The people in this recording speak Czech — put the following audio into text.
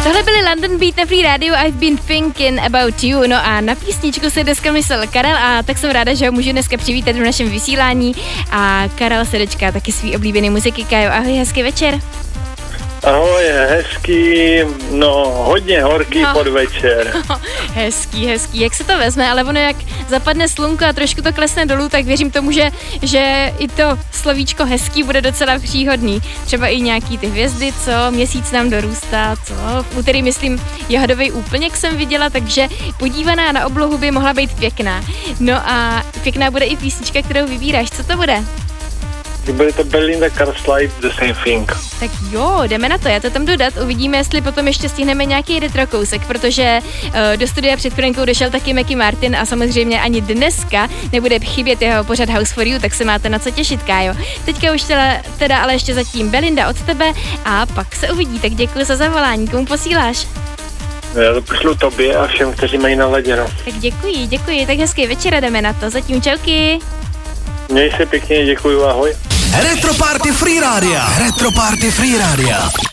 Tohle byly London Beat na Free Radio, I've been thinking about you. No a na písničku se dneska myslel Karel a tak jsem ráda, že ho můžu dneska přivítat v našem vysílání. A Karel se dočká taky svý oblíbený muziky. Kajo, ahoj, hezký večer. Ahoj, hezký, hodně horký podvečer. Hezký. Jak se to vezme, ale ono jak zapadne slunko a trošku to klesne dolů, tak věřím tomu, že i to slovíčko hezký bude docela příhodný. Třeba i nějaký ty hvězdy, co měsíc nám dorůstá, co v úterý, myslím, jahodový úplněk jsem viděla, takže podívaná na oblohu by mohla být pěkná. No a pěkná bude i písnička, kterou vybíráš. Co to bude? Bude to Belinda Carlisle, The Same Thing. Tak jo, jdeme na to, já to tam dodat, uvidíme, jestli potom ještě stihneme nějaký retro kousek, protože do studia před chvilinkou došel taky Macky Martin a samozřejmě ani dneska nebude chybět jeho pořad House for You, tak se máte na co těšit, Kájo. Teďka už teda ale ještě zatím Belinda od tebe a pak se uvidí, tak děkuji za zavolání, komu posíláš? Já to pošlu tobě a všem, kteří mají naladěno. Tak děkuji, tak hezký večer, jdeme na to, zatím čauky. Měj se pěkně, děkuji, ahoj. Retro Party Free Radio.